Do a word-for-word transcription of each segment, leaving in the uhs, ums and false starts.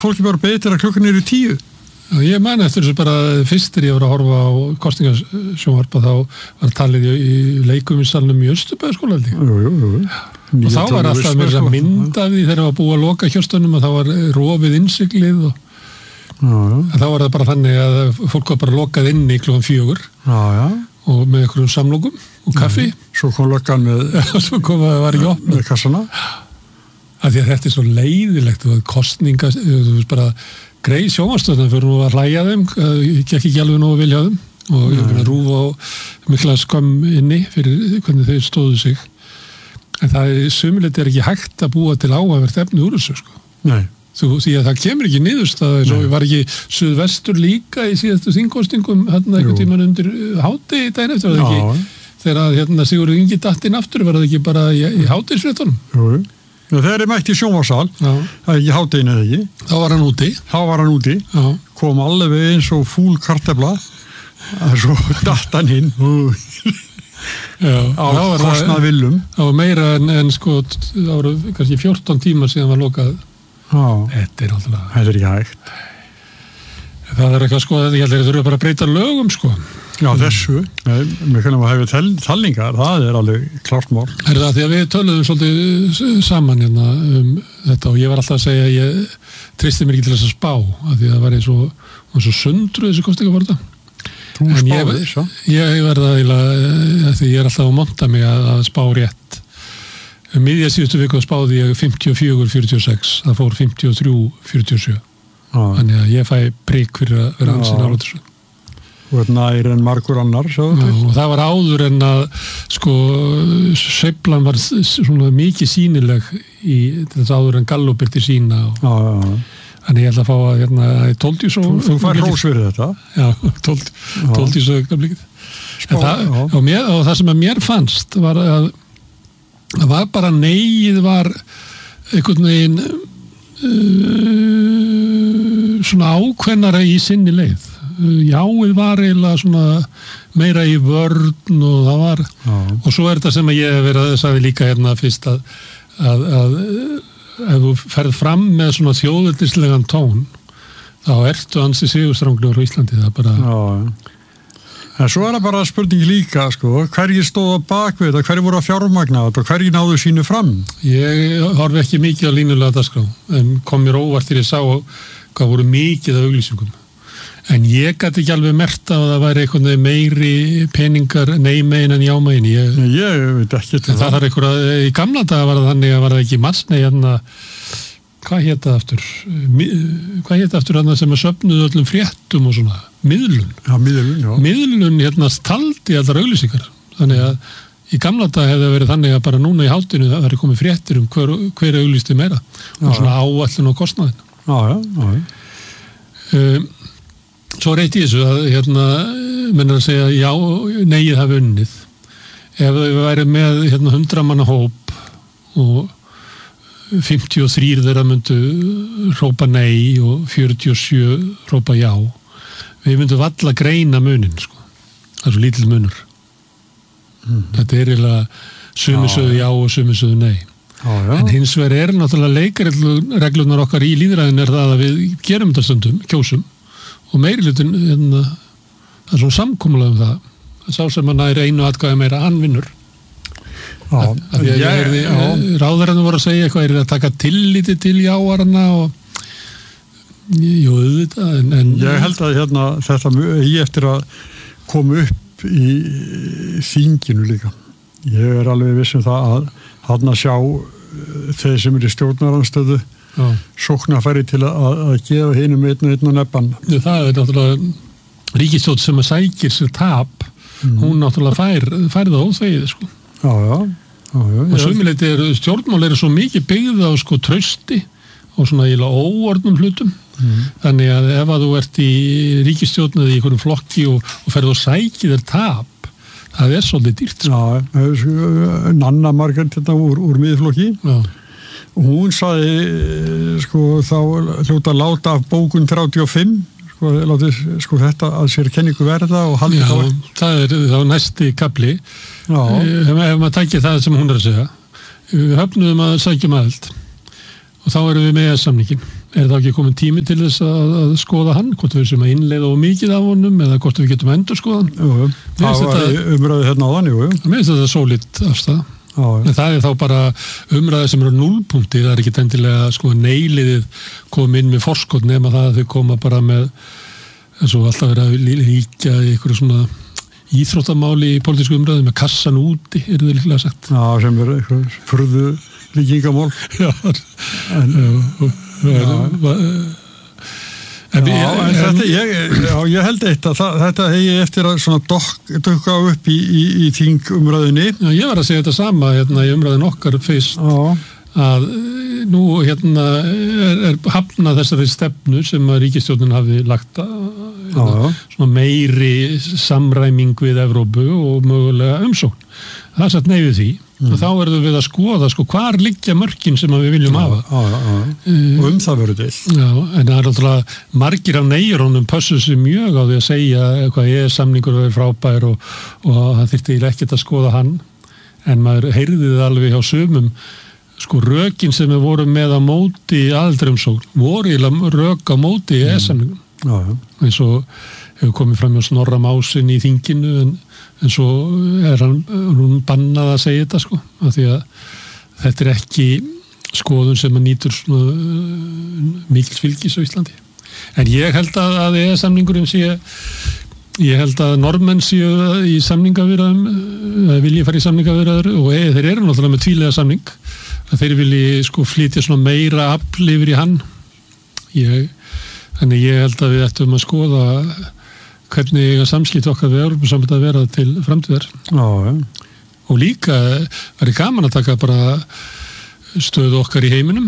fólki bara betur að klukkan eru tíu. Já, ég man eftir þessu bara fyrstir ég var að horfa á kosningasjónvarp og þá var talið í, í leikum í salnum í Austurbæðaskóla held ég. Jú, jú, jú. Og þá var alltaf með þess að mynda af því þegar það var búið að loka hjörstönum og þá var rofið innsiglið og já, já. þá var það bara þannig að fólk var bara lokað inni klukkan fjögur já, já. og með einhverjum samlokum og kaffi. Mm. Svo kom löggan með svo kom að það var ekki opnað með kassana. Af því að þetta er svo leiðilegt og kostninga, þú veist bara greið sjónvarpsstöðina fyrir nú að hlæja þeim, ekki ekki alveg nógu vilja þeim og ég finna rúf á mikla skömm inni fyrir hvernig þau stóðu sig. En það er sumulegt er ekki hægt að búa til áhæfvert efni úr þessu sko. Nei. Þú, því að það kemur ekki niðurstaða eins og var ekki suðvestur líka í síðastu þingkosningum hérna einhvern tímann undir hádegi daginn eftir, var það ekki? Þegar hérna Sigurður Ingi datt inn aftur, var það ekki bara í, í hádegisfréttunum? Jú. Já, þegar ég mætti í sjónvarpssal, það er ekki hádeginu eða ekki. Þá var hann úti. Þá var hann úti. Já. Kom alveg eins og fúl kartefla. Svo datt hann inn. Já, á kostnað viljum. Það var meira en, en sko, það voru kannski fjórtán tímar síðan var lokað. Já. Þetta er alltaf... Þetta er ekki hægt. Það er eitthvað sko, ég held að það þurfa bara að breyta lögum sko. Já, þessu. Mér kannum að hafa talningar, það er alveg klart mál. Er það því að við töluðum svolítið saman hérna um þetta og ég var alltaf að segja að ég tristi mér ekki til þess að spá, af því að það var eins og, eins og sundru þessi kosningabaráttu. Þú spáði þess að? Ég verða eiginlega, því ég er alltaf að monta mig að, að spá rétt. Um miðja síðustu viku spáði ég fimmtíu og fjögur fjörutíu og sex, það fór fimmtíu og þrjú fjörutíu og sjö. Ah. Þannig að ég fæ prik fyrir að vera ansinn álega þessu. Þú ert nær en margur annar, svo þetta. Já, og það var áður en að, sko, sveiflan var svona mikið sýnileg í þess áður en Gallup byrti sína. Og, já, já, já. Þannig ég ætla að fá að, hérna, ég tóldi svo... Þú, þú fær hrós fyrir þetta? Já, tóldi, tóldi svo augnablikið. Það, og, mér, og það sem að mér fannst var að það var bara neyið var einhvern veginn uh, svona ákveðnara í sinni leið. Jáið var eiginlega svona meira í vörn og það var já. Og svo er þetta sem að ég hef verið að sagði líka hérna fyrst að, að, að ef þú ferð fram með svona þjóðveldislegan tón þá ertu ansi sigurstranglegur á Íslandi, það er bara já. En svo er það bara spurning líka sko, hverjir stóða bak við þetta, hverjir voru að fjármagna þetta, hverjir náðu sínu fram? Ég horfi ekki mikið á línulega dagskrá, en kom mér óvart þegar ég sá hvað voru mikið af auglýsingum. En ég gæti ekki alveg merkt að það væri eitthvað meiri peningar nei-megin en já-megin. Ég, ég veit ekki til það. Það er eitthvað, í gamla daga var það þannig að var það ekki matsnei hérna, hvað hétt það aftur? Hvað hétt það aftur hérna sem að söfnuðu öllum fréttum og svona? Miðlun. Já, miðlun, já. Miðlun hérna taldi allar auglýsingar. Þannig að í gamla daga hefði verið þannig að bara núna í hátinu það væri komið fréttir um hver, hver auglýsti meira. Já, og svona áætlun og kostnaðin. Já, já, já. Um, Svo reyti ég þessu að hérna, menn að segja já, neyið hafi unnið. Ef við væri með hérna, hundra manna hóp og fimmtíu og þrjú þeirra myndu hrópa nei og fjörutíu og sjö hrópa já. Við myndum valla greina munin, sko. Það er svo lítill munur. Mm. Þetta er eiginlega sumisöðu já og sumisöðu nei. Já, já. En hins vegar er náttúrulega leikareglunar okkar í lýðræðin er það að við gerum þetta stundum, kjósum. Og meiri hlutin, hérna, það er svona samkomulega um það. Það sá sem að næri einu atkvæði meira, hann vinnur. Já, að, að ég, ég herði, ráðherrarnir voru að segja eitthvað, er það að taka tilliti til jáarana og jú, auðvitað, en, en... Ég held að hérna, þetta ég eftir að koma upp í þinginu líka. Ég er alveg viss um það að hann að sjá þeir sem eru í stjórnaranstöðu Já. Sóknarfæri til að, að gefa hinum einn og einn og neppan. Það er náttúrulega ríkisstjórn sem að sækir sér tap, mm. hún náttúrulega fær, fær það óþvegið, sko. Já, já. já, já og sömuleyti er stjórnmál er svo mikið byggð á sko trausti og svona eiginlega óorðnum hlutum. Mm. Þannig að ef að þú ert í ríkisstjórn eða í einhverjum flokki og, og ferð og sækir þér tap, það er svolítið dýrt, sko. Já, Nanna Margrét þetta úr, úr miðflokki. Já. Og hún sagði sko þá hljóta láta af bókun þrjátíu og fimm sko, láti, sko þetta að sér kenningu verða og haldi þá. Já, það er þá næsti kapli. Já. Ef, ef maður tækir það sem hún er að segja. Við höfnuðum að sækjum aðild og þá erum við með samningin er það ekki komin tími til þess að, að skoða hann, hvort við sem að innleiða og mikið af honum eða hvort við getum endur skoða hann? Jú, það var umræði hérna á þann, jú. Mér finnst þetta sólít afstæða. Já, en það er þá bara umræði sem eru núllpunkti, það er ekki endilega sko neiliðið koma inn með forskot nema það að þau koma bara með eins og alltaf verið að líka í einhverju svona íþróttamáli í pólitísku umræði með kassan úti, er það líklega sagt. Já, sem er eitthvað furðu líkingamál. Já, en, já, en, já, en þetta, ég, já, ég held eitt að það, þetta hegi eftir að svona dokk, dukka upp í, í, í þingumræðinni. Já, ég var að segja þetta sama hérna í umræðin okkar fyrst já. Að nú hérna er, er hafnað þessari stefnu sem að ríkisstjórnin hafi lagt að hérna, svona meiri samræming við Evrópu og mögulega umsókn. Það er satt nei við því. Mm. Og þá verðum við að skoða sko hvar liggja mörkin sem við viljum hafa. Já, já, já. Uh, og um það verður til. Já, en það er alltaf margir af neyrónum pössu sig mjög á því að segja hvað ég er samningur verið frábær og, og það þyrfti ekkert að skoða hann. En maður heyrði það alveg hjá sumum sko rökin sem við vorum með á móti aðildarumsókn voru eiginlega rök á móti í E E S-samningum. Já, já. Eins og hefur komið fram hjá Snorra Másin í þinginu en en svo er hann, hún bannað að segja þetta sko, af því að þetta er ekki skoðun sem að nýtur svona uh, mikils fylgis á Íslandi. En ég held að, að E E S-samningurinn sé, ég held að Norðmenn séu í samningaviðræðum, uh, vilji fara í samningaviðræður og e, þeir eru náttúrulega með tvílega samning, að þeir vilji sko flytja svona meira afl yfir í hann. Ég, þannig ég held að við ættum að skoða hvernig samskipt okkar við Evrópusambandið að vera til framtíðar. Já, ja. Og líka verið gaman að taka bara stöðu okkar í heiminum.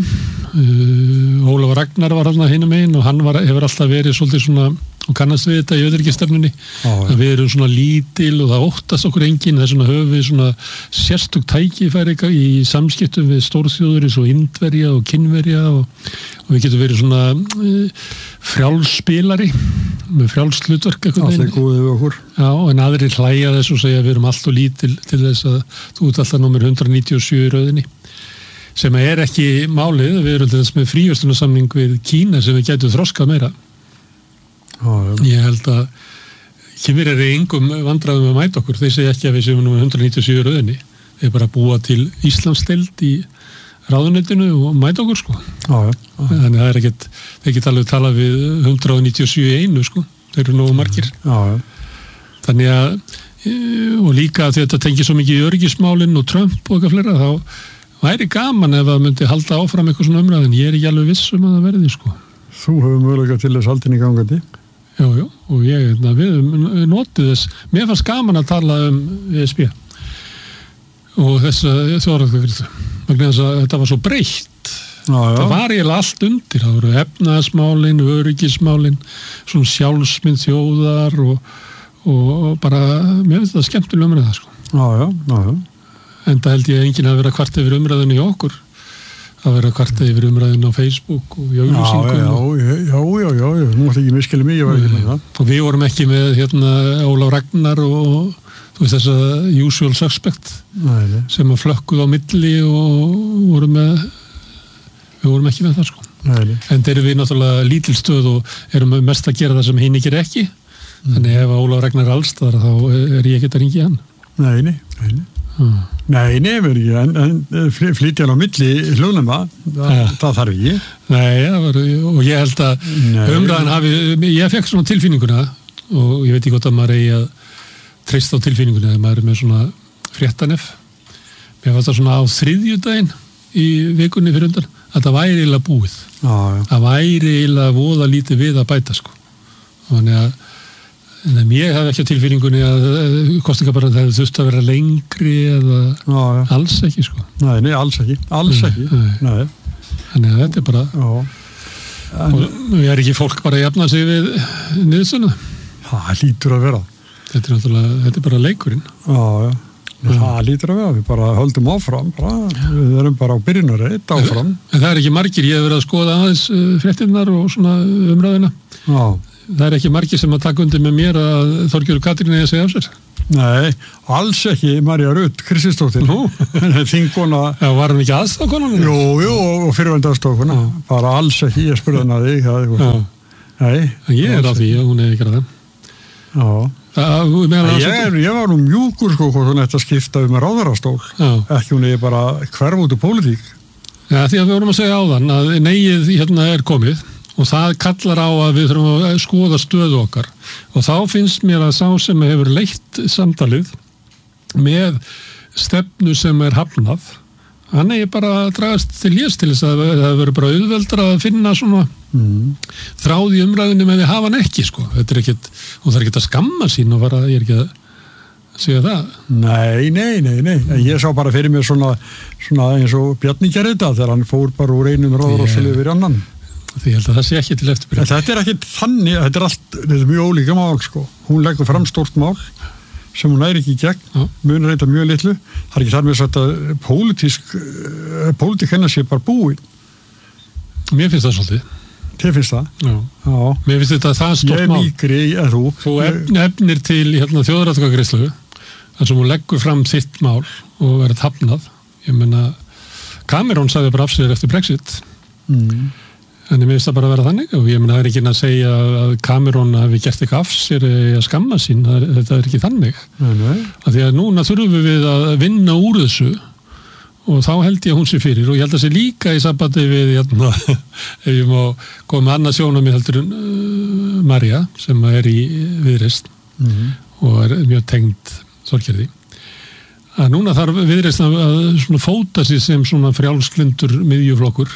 Uh, Ólafur Ragnar var hann að hinum einn og hann var, hefur alltaf verið svolítið svona og kannast við þetta í öðryggjastefnunni að við erum svona lítil og það óttast okkur enginn, þess vegna höfum við svona sérstök tækifæri í samskiptum við stórþjóður eins og Indverja og Kínverja og, og við getum verið svona uh, frjálsspilari með frjálshlutverk allir góðið við okkur. Já, en aðrir hlæja þess og segja að við erum alltaf lítil til þess að þú ert alltaf númer hundrað níutíu og sjö í rauðinni sem er ekki málið, við erum þess með fríverslunarsamning við Kína sem við getum þroskað meira. Já, já. Ég held að Kínverjar er engum vandræðum að mæta okkur, þeir segja ekki að við séum númer hundrað níutíu og sjö í rauðinni, þeir bara búa til Íslandsdeild í ráðuneytinu og mæta okkur sko. Já, já. Þannig það er ekkert, þeir geta alveg talað við hundrað níutíu og sjö í einu sko, þeir eru nógu margir. Já, já. Þannig að, og líka að þetta tengir svo mikið í öryggismálin og Trump og eitthvað fleira, þá væri gaman ef það myndi halda áfram eitthvað svona umræðin, ég er ekki alveg viss um að það verði sko. Þú hefur mögulega til þess haldin í gangandi. Já, já, og ég, na, við notið þess, mér fannst gaman að tala um E S B og þess að þjóðaratkvæðagreiðslu, vegna þess að þetta var svo breytt. Já, já. Það var eiginlega allt undir, það voru efnahagsmálin, öryggismálin, svona sjálfsmynd þjóðar og, og bara, mér finnst það skemmtilega umræða sko. Já, já, já, já. En það held ég að enginn hafi verið að kvarta yfir umræðinu í okkur. Það verið að kvarta yfir umræðinu á Facebook og í auglýsingum. Já, já, já, já, já, já, nú ætti ekki miskili mig, ég var ekki með það. Og við vorum ekki með hérna Ólaf Ragnar og þú veist þess að usual suspect Nei, nei. sem að flökkuð á milli og vorum með, við vorum ekki með það sko. Nei, nei. En þeir eru við náttúrulega lítil stöð og erum mest að gera það sem hinn ekki er ekki. Mm. Þannig ef Ólaf Ragnar er allstaðar þá er ég ekkert að ringja hann. Nei, nei, nei, nei. Hmm. Nei, nefnir ekki, en, en flytja á milli hljóðnema, það, ja. það þarf ekki. Nei, það var, og ég held að umræðan hafi, ég fekk svona tilfinninguna og ég veit ekki hvort að maður eigi að treysta á tilfinninguna þegar maður er með svona fréttanef. Mér fannst það svona á þriðjudaginn í vikunni fyrir undan að það væri eiginlega búið. Já, já. Það væri eiginlega voða lítið við að bæta sko. Þannig að en ég hef ekki á tilfinningunni að kostingabarn það þurft að vera lengri eða já, já. Alls ekki sko. Nei, nei, alls ekki, alls nei, ekki. Nei. Nei. Þannig að þetta er bara já. En, og við erum ekki fólk bara að jafna sig við niðurstöðuna. Það lítur að vera. Þetta er náttúrulega, þetta er bara leikurinn. Já, já. Já. Það lítur að vera, við bara höldum áfram, bara. Við erum bara á byrjunarreit áfram. En það er ekki margir, ég hef verið að skoða aðeins fréttirnar og svona umræðina. Já. það er ekki margir sem að taka undir með mér að Þorgerður Katrín eigi að segja af sér. Nei, alls ekki Marja Rut Kristinsdóttir. Nú? Þingkona. Já, var hann ekki aðstofkonan? Jú, jú, og fyrirvændi aðstofkona. Bara alls ekki, ég spurði hann að þig. Já. Nei. Ég er á því að hún hefði ekki að það. Já. Það, ég, er, ég var nú mjúkur sko hvort hún ætti að skipta um ráðherrastól. Já. Ekki hún hefði bara hverf út úr pólitík. Já, því að við vorum að segja áðan að neyið hérna er komið og það kallar á að við þurfum að skoða stöðu okkar og þá finnst mér að sá sem hefur leitt samtalið með stefnu sem er hafnað, hann er bara að dragast til lés til þess að það verður bara auðveldra að finna svona mm. þráð í umræðinu með því hafa hann ekki sko, þetta er ekkit, og það er ekkit að skamma sín og bara, ég er ekki að segja það. Nei, nei, nei, nei. Ég sá bara fyrir mér svona, svona eins og Bjarni gerði þetta þegar hann fór bara úr einum ráðherrastóli yfir annan. Því ég held að það sé ekki til eftirbyrjun. Þetta er ekki þannig, þetta er allt, þetta er mjög ólíka mál sko. Hún leggur fram stórt mál sem hún næri ekki í gegn, ja. Mun reynda mjög litlu. Það er ekki þar með þess að pólitísk, pólitík hennar sé bara búin. Mér finnst það svolítið. Þið finnst það? Já. Já. Mér finnst þetta það stórt mál. Ég er mýkri, en þú? Þú efn, efnir til hérna, þjóðaratkvæðagreiðslu þar sem hún leggur fram sitt mál og verður hafnað. Ég meina, Cameron sagði bara af sér eftir Brexit. Mm. En ég finnst það bara að vera þannig og ég meina, það er ekki að segja að Cameron hafi gert eitthvað af sér að skamma sín. Er, þetta er ekki þannig. Nei, nei. Af því að núna þurfum við að vinna úr þessu og þá held ég að hún sé fyrir og ég held að sé líka í sambandi við hérna, ef ég má koma með annað sjónarmið heldur en uh, Marja sem er í Viðreisn mm-hmm. og er mjög tengd Þorgerði að núna þarf Viðreisn að, að svona fóta sig sem svona frjálslyndur miðjuflokkur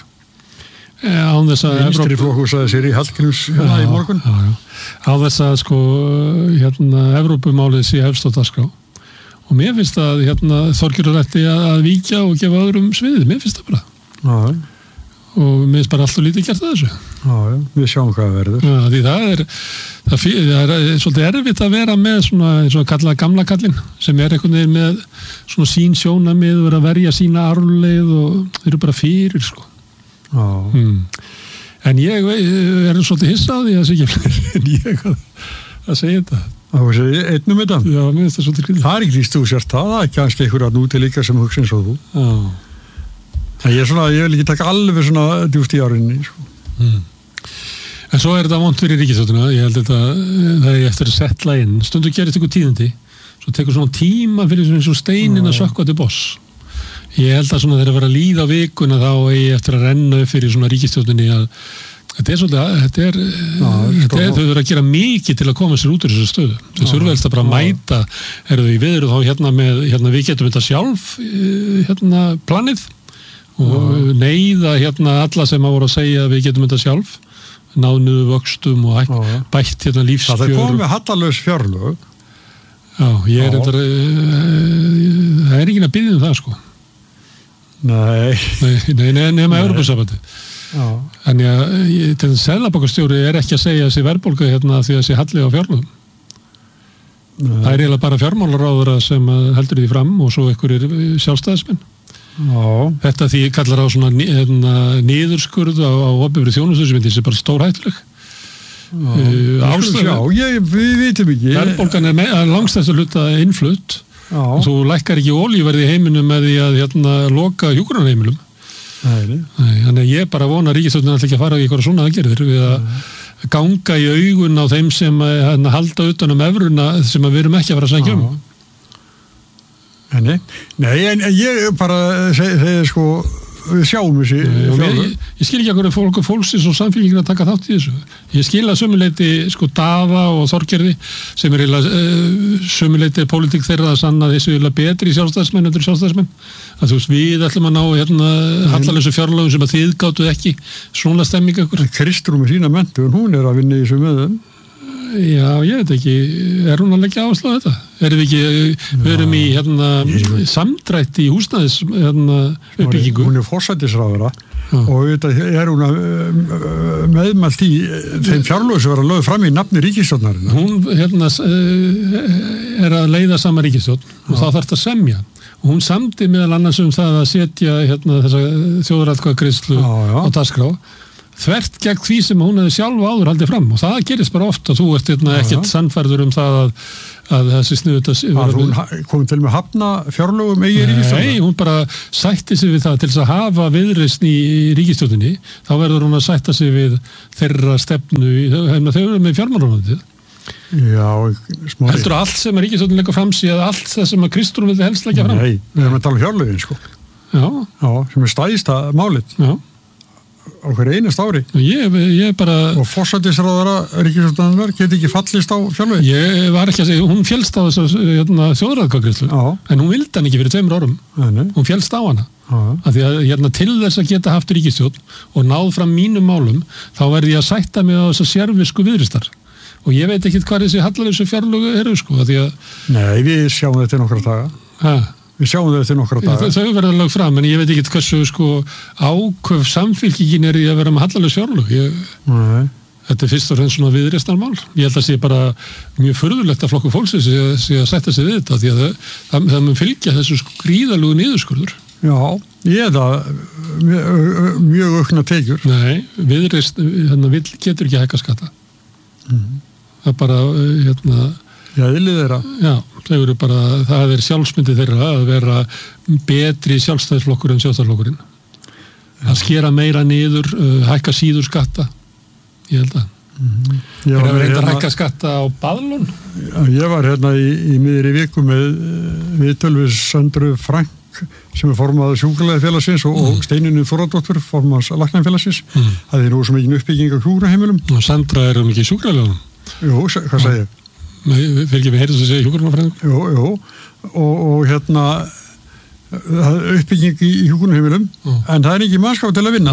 eh, án þess að Vinstri flokkur sagði sér í Hallgríms hérna í morgun já, já. Á þess að sko hérna Evrópumálið sé efst á dagskrá og mér finnst að hérna, Þorgerður ætti að, að víkja og gefa öðrum sviðið, mér finnst það bara. Já. Og mér finnst bara alltaf lítið gert að þessu. Já, við sjáum hvað verður. Já, því það er, það, það er svolítið erfitt að vera með svona, eins og að kalla gamla kallinn, sem er einhvern veginn með svona sín sjónamið, vera að verja sína arfleið og þeir eru bara fyrir, sko. Já. Hmm. En ég er svolítið hissað því að það sé ekki fleiri en ég að, að segja þetta. Það var sér einnum þetta. Já, mér finnst það svolítið krýðið. Það er ekki því þú sért það, það er kannski einhverja núti líka sem hugsa eins og þú. Já. En ég er svona, ég vil ekki taka alveg svona djúpt í árinni, sko. Mm. En svo er þetta vont fyrir ríkisstjórnina, ég held þetta, það er eftir að setla inn. Stundu gerist ykkur tíðindi, svo tekur svona tíma fyrir eins og steinin að sökkva til boss. Ég held að svona þegar að vera að líða vikuna þá eigi eftir að renna upp fyrir svona ríkisstjórninni að Þetta er svolítið, þetta er, Já, þetta er þau þurfa að gera mikið til að koma sér út úr þessu stöðu. Þau þurfa helst að bara mæta, eru þau í viðru þá hérna með, hérna við getum þetta sjálf, hérna planið og Já. Neyða hérna alla sem að voru að segja að við getum þetta sjálf, náðnuðu vöxtum og ætt, bætt hérna lífskjör. Það er komið með hallalaus fjárlög. Já, ég er þetta, það er ekki að biðja um það sko. Nei. Nei, nei, nei nema Evrópusambandið. Já. En ég, ég til þess að seðlabankastjóri er ekki að segja þessi verðbólgu hérna því að þessi halli á fjárlögum. Það er eiginlega bara fjármálaráðara sem heldur því fram og svo einhverjir sjálfstæðismenn. Já. Þetta því kallar á svona niðurskurð á, á opinberri þjónustu sem er bara stórhættuleg. Já, Ástæð, já ég, við vitum ekki. Verðbólgan er, er langstæðst að hluta innflutt og þú lækkar ekki olíuverði í heiminum með því að hérna, loka hjúkrunarheimilum. Nei, þannig að ég bara vona að ríkisstjórnin ætla ekki að fara í eitthvað svona aðgerðir við að ganga í augun á þeim sem að halda utan um evruna sem að við erum ekki að fara að sækja um. Nei, nei, en ég bara segir sko við sjáum þessi ég, ég skil ekki að hverju fólk og fólksins og samfélgina að taka þátt í þessu. Ég skil að sömuleyti sko Daða og Þorgerði sem er eiginlega uh, sömuleyti pólitík þeirra að sanna þessu eiginlega betri sjálfstæðismenn eftir sjálfstæðismenn. Að þú veist við ætlum að ná hérna hallalösu fjárlögum sem að þið gátuð ekki svona stemming ykkur. Kristrún með sína mentu en hún er að vinna í þessu möðum. Já, ég veit ekki, er hún að leggja áherslu á þetta? Erum við ekki, við erum í hérna, samdrætti í húsnæðis hérna, uppbyggingu? Hún er forsætisráðara og þetta er hún að meðmælt í þeim fjárlögum sem var að lögðu fram í nafni ríkisstjórnarinnar. Hún hérna, er að leiða sama ríkisstjórn og þá þarf þetta að semja. Og hún samdi meðal annars um það að setja hérna, þessa þjóðaratkvæðagreiðslu á dagskrá. þvert gegn því sem hún hefði sjálf áður haldið fram og það gerist bara oft að þú ert hérna, ekkert sannfærður um það að, að þessi sniðu að hún komið til með hafna fjárlögum eigi ríkisstjórnar? Nei, hún bara sætti sig við það til þess að hafa viðreisn í ríkisstjórninni, þá verður hún að sætta sig við þeirra stefnu, þau eru með fjármálaráðuneytið. Já, smári. Heldur allt sem að ríkisstjórnin leggur fram sig eða allt það sem að Kristrún vildi helst leggja fram? Nei, við erum að tala um fjárlögin sko. Já. Já, sem er stæðsta málið. Já. Á hverju einast ári. Ég, ég bara... Og forsætisráðherra ríkisstjórnarinnar geti ekki fallist á fjárlögin? Ég var ekki að segja, hún féllst á þessu hérna, þjóðaratkvæðagreiðslu, en hún vildi hann ekki fyrir tveimur árum. Nei. Hún féllst á hana. Af því að hérna, til þess að geta haft ríkisstjórn og náð fram mínum málum, þá verði ég að sætta mig á þessa sérvisku viðristar. Og ég veit ekki hvað þessi hallarlausu fjárlögu eru, sko, að því að... Nei, við sjáum þetta nokkra daga. Hæ? Við sjáum þetta nokkra daga. Þau verða lög fram, en ég veit ekki hversu, sko, ákvöf samfylkingin er í að vera með hallarlaus fjárlög. Ég... Nei. Þetta er fyrst og fremst svona viðreisnarmál. Ég held að sé bara mjög furðulegt að Flokkur fólksins sé, sé að sætta sig við þetta, því að það, það, það mun fylgja þessu gríðalugu niðurskurður. Já, ég er það mjög, mjög aukna tekjur. Nei, viðreisn, hérna, vill getur ekki hækka skatta. Mm. Það er bara, hérna... Já, eðlið þeirra. Já, þau eru bara, það er sjálfsmyndið þeirra að vera betri sjálfstæðisflokkur en sjálfstæðisflokkurinn. Að skera meira niður, hækka síður skatta. Ég held að. Mm-hmm. Ég var hérna, að hækka skatta á Baðlun. Já, ég var hérna í, í miðri viku með viðtöl við Söndru Frank sem er formaður sjúkrafélagsins og, mm. og Steinunni Þórðardóttur, formaður læknafélagsins. Mm. Það er nú sem ekki uppbygging á hjúkraheimilum. Og Sandra er um ekki sjúkrafélagunum. Jú, hvað sagði ég? Nei, fyrir ekki við heyrðum að segja hjúkrunarfræðing. Jú, jú, og, og hérna það er uppbygging í hjúkrunarheimilum, mm. en það er ekki mannskap til að vinna.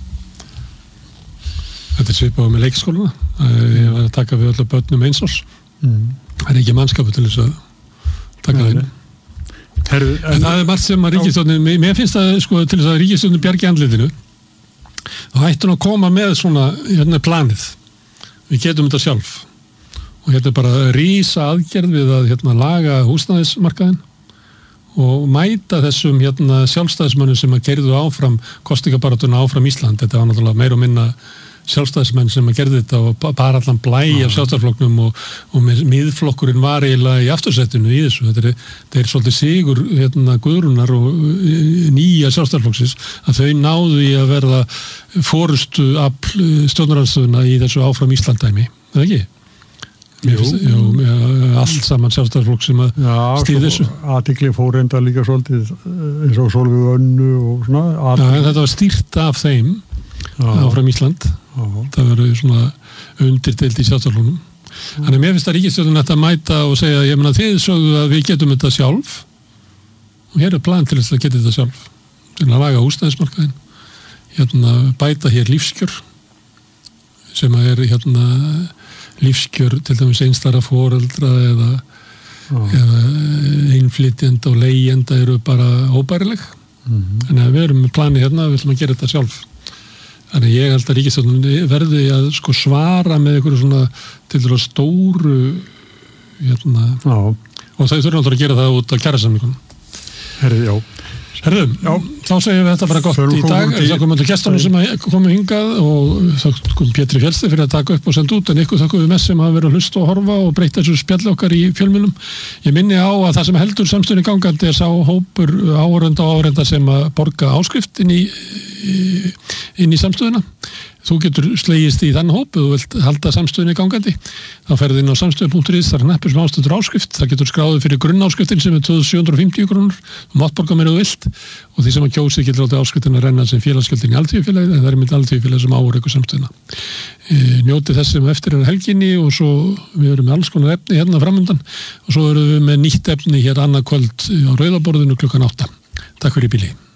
Þetta er svipað með leikskóluna. Ég var að taka við öllu börnum eins árs. Mm. Það er ekki mannskap til þess að taka það inn. Herru, en, en það er margt sem að ríkisstjórnin, mér finnst það sko til þess að ríkisstjórnin bjargi andlitinu, þá hætti hún að koma með svona hérna planið. Við getum þetta sjálf og hérna er bara rísa aðgerð við að hérna laga húsnæðismarkaðinn og mæta þessum hérna sjálfstæðismönnum sem að gerðu áfram kosningabaráttuna áfram Ísland. Þetta var náttúrulega meira og minna sjálfstæðismenn sem að gerði þetta og bara allan blæ af sjálfstæðisflokknum og, og miðflokkurinn var eiginlega í aftursettinu í þessu. Þetta er, þetta er svolítið sigur hérna Guðrúnar og nýja sjálfstæðisflokksins að þau náðu í að verða fórustu afl stjórnarandstöðuna í þessu áfram Íslanddæmi. Er það ekki? Jú. Jú, allt saman sjálfstæðisflokk sem að stýði þessu. Athygli fór enda líka svolítið eins og Sólveig Önnu og svona. Já, þetta var stýrt af þeim áfram Ísland. Já. Það verður svona undirdeild í sjálfstæðisflokknum. Þannig að mér finnst að ríkisstjórnin ætti að mæta og segja, ég meina þið sögðu að við getum þetta sjálf og hér er plan til þess að geta þetta sjálf. Til að laga húsnæðismarkaðinn, hérna bæta hér lífskjör sem að er hérna lífskjör til dæmis einstæðra foreldra eða, eða innflytjenda og leigjenda eru bara óbærileg. Mm-hmm. Þannig að við erum með plani hérna, við ætlum að gera þetta sjálf. Þannig ég held að ríkisstjórnin verði að sko svara með einhverju svona til þess stóru hérna, já. Og þau þurfum alltaf að gera það út af kjarasamningunum. Herri, já. Herðum, já, þá segjum við þetta bara gott Förum í dag. Það komum alltaf gestunum sem komu hingað og þakkum Pétri Fjellsti fyrir að taka upp og senda út, en ykkur þakkum við mest sem hafa verið að hlusta og horfa og breyta þessu spjalli okkar í fjölmiðlum. Ég minni á að það sem heldur samstöðunni gangandi er sá hópur áhorfenda og áhorfenda sem að borga áskrift inn í, inn í samstöðuna. Þú getur slegist í þann hóp og þú vilt halda samstöðunni gangandi. Þá ferðu inn á samstöðu punktur is, þar er hneppur sem ástöndur áskrift. Það getur skráðið fyrir grunnáskriftin sem er tvö þúsund sjö hundruð og fimmtíu krónur. Þú mátt borga meira þú vilt og því sem að kjósið getur látið áskriftin að renna sem félagsgjöldin í alþýðufélagið, en það er mynd alþýðufélagið sem árekur samstöðuna. E, njótið þess sem eftir er helginni og svo við erum með alls konar efni hérna framundan og svo erum við með nýtt efni hér annað kvöld á Rauðaborðinu klukkan átta. Takk fyrir í bili.